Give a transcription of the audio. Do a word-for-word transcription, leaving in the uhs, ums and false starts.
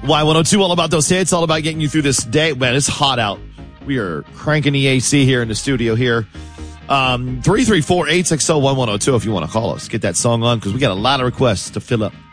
Y one oh two, all about those hits, all about getting you through this day. Man, it's hot out. We are cranking the A C here in the studio here. Um, three three four, eight six zero, one one zero two if you want to call us. Get that song on because we got a lot of requests to fill up.